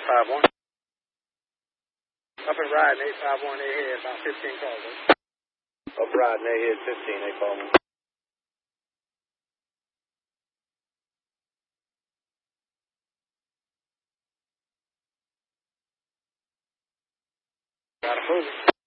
851. Up and riding 851, they had about 15 calls. Up riding, they hit 15, 851. Got a moving.